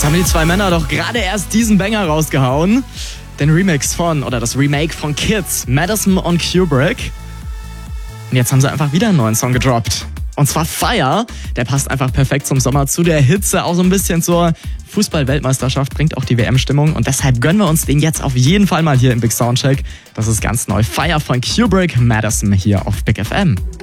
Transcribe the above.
Jetzt haben die zwei Männer doch gerade erst diesen Banger rausgehauen. Das Remake von Kids, Madison und Kubrick. Und jetzt haben sie einfach wieder einen neuen Song gedroppt. Und zwar Fire. Der passt einfach perfekt zum Sommer, zu der Hitze, auch so ein bisschen zur Fußball-Weltmeisterschaft, bringt auch die WM-Stimmung. Und deshalb gönnen wir uns den jetzt auf jeden Fall mal hier im Big Soundcheck. Das ist ganz neu. Fire von Kubrick, Madison hier auf Big FM.